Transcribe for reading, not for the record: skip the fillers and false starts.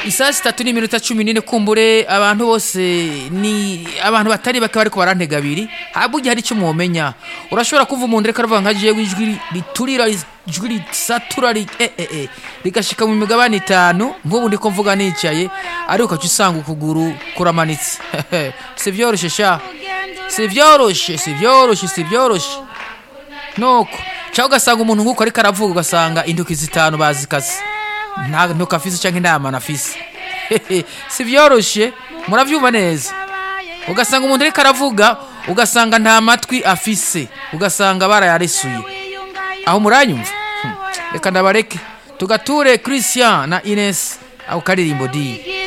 Isaa 3:14 kumbure abantu bose ni abantu batari bake bariko barantega abiri habuye hari cyo mwomenya urashobora kuva umuntu reka aravuga nka jewe ijwi riturira ijwi risatura rigashika mu migabane 5 nk'ubu ndiko mvuga nicaye ari ukacu usanga ukuguru kuramanitse si vyoroshe sha si vyoroshe noko cyangwa ugasanga umuntu nk'uko ariko aravuga ugasanga induki 5 bazikaze nta ntukafise canke inama nafise si vyoroshe muravyumva neza ugasanga umuntu ariko aravuga ugasanga nta matwi afise ugasanga barayaresuye aho muranyumva reka ndabareke tugature Christian na Ines au karirimbo di